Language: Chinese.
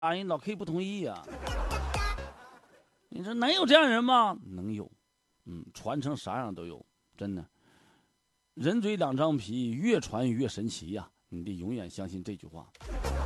人老 K 不同意呀、你说能有这样人吗？能有，传成啥样都有，真的。人嘴两张皮，越传越神奇呀、你得永远相信这句话。